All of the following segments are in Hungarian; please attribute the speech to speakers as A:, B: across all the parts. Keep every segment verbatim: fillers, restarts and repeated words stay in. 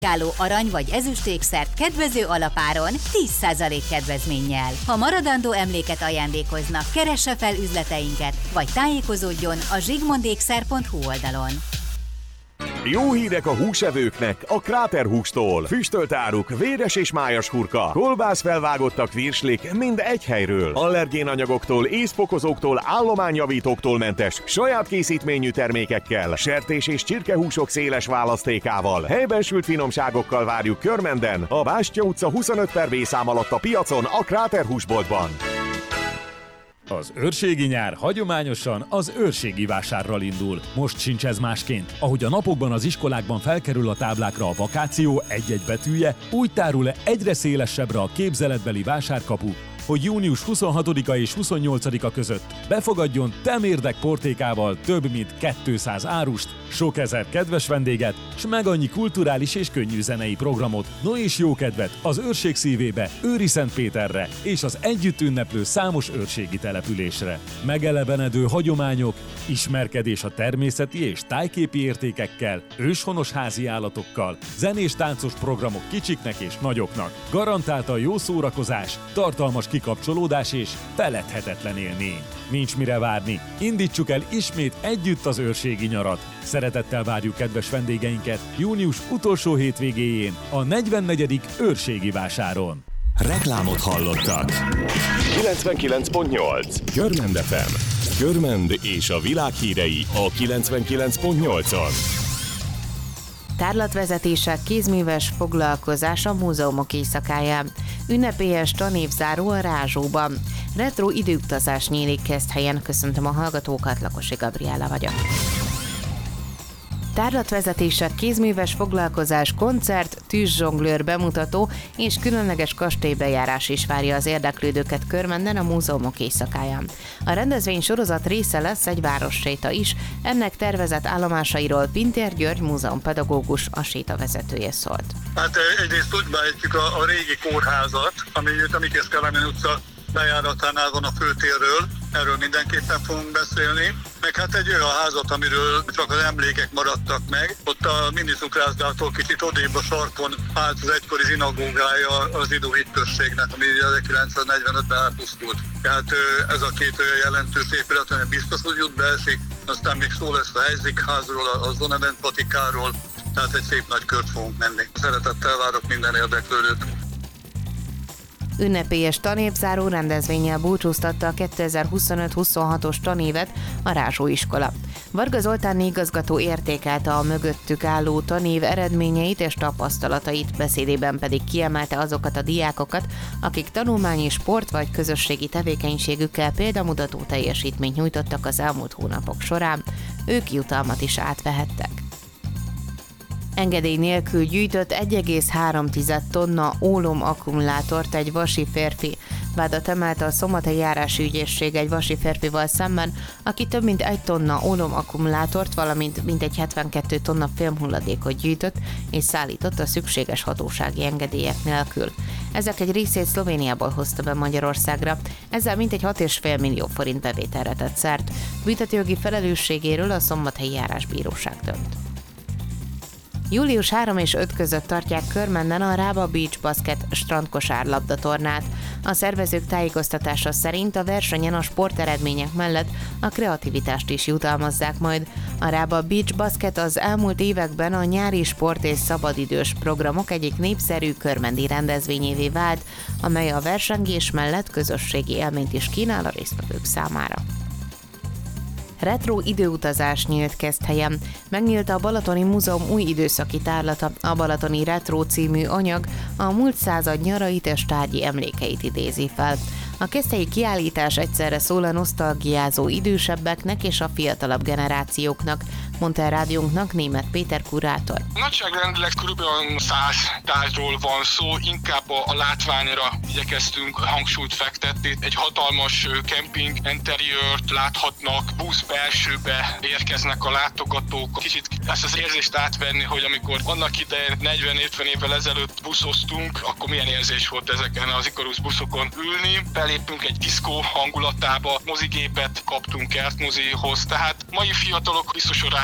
A: Álló arany vagy ezüstékszert kedvező alapáron tíz százalék kedvezménnyel. Ha maradandó emléket ajándékoznak, keresse fel üzleteinket, vagy tájékozódjon a zsigmondékszer pont hu oldalon.
B: Jó hírek a húsevőknek a Kráter hústól. Füstölt áruk, véres és májas hurka, kolbász felvágottak virslik mind egy helyről. Allergénanyagoktól, észfokozóktól, állományjavítóktól mentes, saját készítményű termékekkel, sertés és csirkehúsok széles választékával, helyben sült finomságokkal várjuk Körmenden, a Bástya utca huszonöt per B szám alatt a piacon, a Kráter húsboltban.
C: Az őrségi nyár hagyományosan az őrségi vásárral indul. Most sincs ez másként. Ahogy a napokban az iskolákban felkerül a táblákra a vakáció egy-egy betűje, úgy tárul egyre szélesebbre a képzeletbeli vásárkapu, hogy június huszonhatodika és huszonnyolcadika között befogadjon temérdek portékával több mint kétszáz árust, sok ezer kedves vendéget, s meg annyi kulturális és könnyű zenei programot, no és jókedvet az őrség szívébe, Őriszentpéterre és az együtt ünneplő számos őrségi településre. Megelevenedő hagyományok, ismerkedés a természeti és tájképi értékekkel, őshonos házi állatokkal, zenés-táncos programok kicsiknek és nagyoknak. Garantáltan jó szórakozás, tartalmas kikapcsolódás és feledhetetlen élmény. Nincs mire várni, indítsuk el ismét együtt az őrségi nyarat. Szeretettel várjuk kedves vendégeinket június utolsó hétvégéjén a negyvennegyedik őrségi vásáron.
B: Reklámot hallottak. kilencvenkilenc pont nyolc Körmend ef em. Körmend és a világ hírei a kilencvenkilenc pont nyolcon.
D: Tárlatvezetések, kézműves foglalkozás a múzeumok éjszakáján. Ünnepélyes tanévzáró a Rázsóban. Retro időutazás nyílik Keszthelyen. Köszöntöm a hallgatókat, Lakosi Gabriella vagyok. Tárlatvezetések, kézműves foglalkozás, koncert, tűzzsonglőr bemutató és különleges kastélybejárás is várja az érdeklődőket Körmenden a múzeumok éjszakáján. A rendezvény sorozat része lesz egy városséta is, ennek tervezett állomásairól Pintér György múzeumpedagógus, a sétavezetője szólt.
E: Hát egyrészt úgy beejtjük a, a régi kórházat, ami a Mikész Kelemen utca bejáratánál van a főtérről, erről mindenképpen fogunk beszélni. Meg hát egy olyan házat, amiről csak az emlékek maradtak meg. Ott a Minicukrászdától kicsit odébb a sarkon állt az egykori zsinagógája az Idu hitközségnek, ami ezerkilencszáznegyvenötben elpusztult. Tehát ez a két olyan jelentős épület, ami biztos, hogy jut beesik. Aztán még szó lesz a Helyzikházról, a Zonevent patikáról, tehát egy szép nagy kört fogunk menni. Szeretettel várok minden érdeklődőt.
D: Ünnepélyes tanévzáró rendezvénnyel búcsúztatta a kétezer-huszonöt huszonhatos tanévet a Rázsó iskola. Varga Zoltán igazgató értékelte a mögöttük álló tanév eredményeit és tapasztalatait, beszédében pedig kiemelte azokat a diákokat, akik tanulmányi, sport vagy közösségi tevékenységükkel példamutató teljesítményt nyújtottak az elmúlt hónapok során, ők jutalmat is átvehettek. Engedély nélkül gyűjtött egy egész három tonna ólom akkumulátort egy vasi férfi. Vádat emelte a Szombathelyi járási ügyészség egy vasi férfival szemben, aki több mint egy tonna ólom akkumulátort, valamint mintegy hetvenkét tonna filmhulladékot gyűjtött és szállított a szükséges hatósági engedélyek nélkül. Ezek egy részét Szlovéniából hozta be Magyarországra, ezzel mintegy hat egész öt millió forint bevételre tett szert. Büntetőjogi felelősségéről a Szombathelyi Járásbíróság dönt. július harmadika és ötödike között tartják Körmenden a Rába Beach Basket strandkosárlabda tornát. A szervezők tájékoztatása szerint a versenyen a sporteredmények mellett a kreativitást is jutalmazzák majd. A Rába Beach Basket az elmúlt években a nyári sport és szabadidős programok egyik népszerű körmendi rendezvényévé vált, amely a versengés mellett közösségi élményt is kínál a résztvevők számára. Retro időutazás nyílt Keszthelyen. Megnyílt a Balatoni Múzeum új időszaki tárlata. A Balatoni Retro című anyag a múlt század nyarait és tárgyi emlékeit idézi fel. A keszthelyi kiállítás egyszerre szól a nosztalgiázó idősebbeknek és a fiatalabb generációknak, mondta a rádiónknak Németh Péter kurátor.
F: Nagyságrendileg kb. száz tárgyról van szó, inkább a látványra igyekeztünk hangsúlyt fektetni. Egy hatalmas kemping interiört láthatnak, busz belsőbe érkeznek a látogatók. Kicsit ezt az érzést átvenni, hogy amikor annak idején negyven-ötven évvel ezelőtt buszoztunk, akkor milyen érzés volt ezeken az Ikarus buszokon ülni. Belépünk egy diszkó hangulatába, mozigépet kaptunk kertmozihoz, tehát mai fiatalok biztosan rá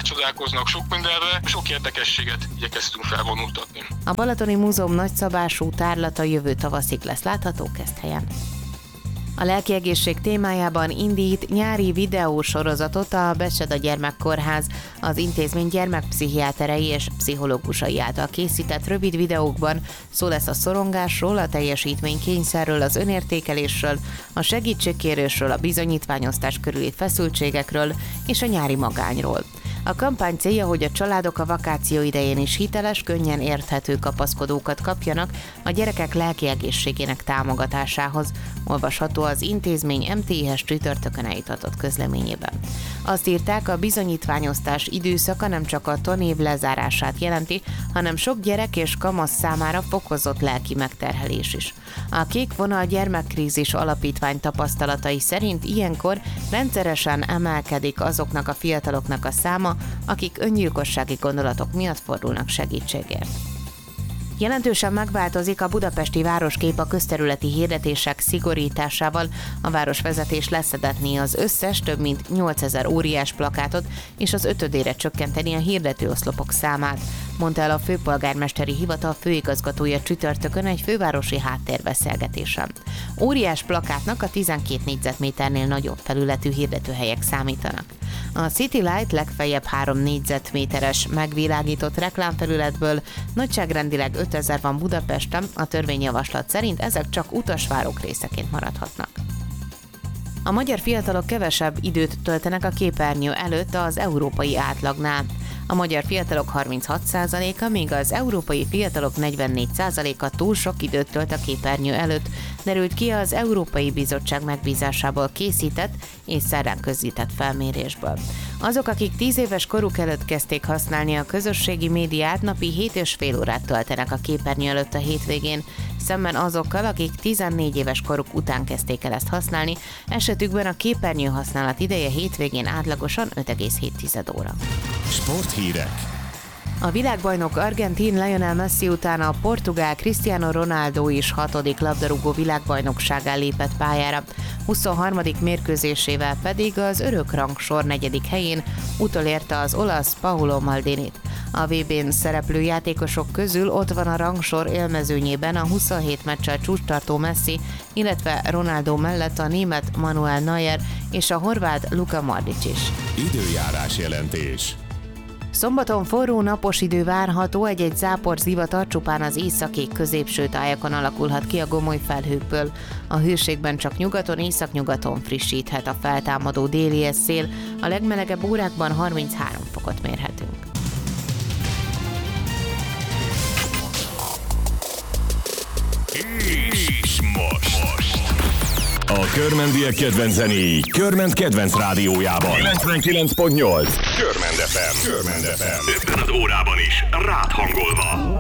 F: rácsodálkoznak sok mindenre, sok érdekességet igyekeztünk felvonultatni.
D: A Balatoni Múzeum nagyszabású tárlata jövő tavaszig lesz látható Keszthelyen. A lelkiegészség témájában indít nyári videósorozatot a Becseda Gyermekkórház, az intézmény gyermekpszichiáterei és pszichológusai által készített rövid videókban szó lesz a szorongásról, a teljesítménykényszerről, az önértékelésről, a segítségkérésről, a bizonyítványosztás körüli feszültségekről és a nyári magányról. A kampány célja, hogy a családok a vakáció idején is hiteles, könnyen érthető kapaszkodókat kapjanak a gyerekek lelki egészségének támogatásához, olvasható az intézmény em té i-hez csütörtökön eljuttatott közleményében. Azt írták, a bizonyítványosztás időszaka nem csak a tanév lezárását jelenti, hanem sok gyerek és kamasz számára fokozott lelki megterhelés is. A Kék Vonal Gyermekkrízis Alapítvány tapasztalatai szerint ilyenkor rendszeresen emelkedik azoknak a fiataloknak a száma, akik öngyilkossági gondolatok miatt fordulnak segítségért. Jelentősen megváltozik a budapesti városkép a közterületi hirdetések szigorításával. A városvezetés leszedetné az összes több mint nyolcezer óriás plakátot, és az ötödére csökkenteni a hirdetőoszlopok számát, mondta el a főpolgármesteri hivatal főigazgatója csütörtökön egy fővárosi háttérbeszélgetésen. Óriás plakátnak a tizenkét négyzetméternél nagyobb felületű hirdetőhelyek számítanak. A City Light legfeljebb három négyzetméteres megvilágított reklámfelületből nagyságrendileg ötezer van Budapesten, a törvényjavaslat szerint ezek csak utasvárok részeként maradhatnak. A magyar fiatalok kevesebb időt töltenek a képernyő előtt az európai átlagnál. A magyar fiatalok harminchat százaléka, míg az európai fiatalok negyvennégy százaléka túl sok időt tölt a képernyő előtt, derült ki az Európai Bizottság megbízásából készített és szerdán közzétett felmérésből. Azok, akik tíz éves koruk előtt kezdték használni a közösségi médiát, napi hét és fél órát töltenek a képernyő előtt a hétvégén, szemben azokkal, akik tizennégy éves koruk után kezdték el ezt használni, esetükben a képernyő használat ideje hétvégén átlagosan öt egész hét óra.
B: Sporthírek.
D: A világbajnok argentin Lionel Messi után a portugál Cristiano Ronaldo is hatodik labdarúgó világbajnokságán lépett pályára, huszonharmadik mérkőzésével pedig az örök rangsor negyedik helyén utolérte az olasz Paolo Maldinit. A vé bén szereplő játékosok közül ott van a rangsor élmezőnyében a huszonhét meccsel csúcstartó Messi, illetve Ronaldo mellett a német Manuel Neuer és a horvát Luka Modric is.
B: Időjárás jelentés.
D: Szombaton forró napos idő várható, egy-egy zápor zivatar csupán az északi középső tájakon alakulhat ki a gomoly felhőkből. A hőségben csak nyugaton, északnyugaton frissíthet a feltámadó déli szél, a legmelegebb órákban harminchárom fokot mérhetünk.
B: És most. A Körmendiek kedvenc zenéi Körment kedvenc rádiójában. kilencvenkilenc pont nyolc Körmend ef em. Körmend ef em. Ebben az órában is rád hangolva.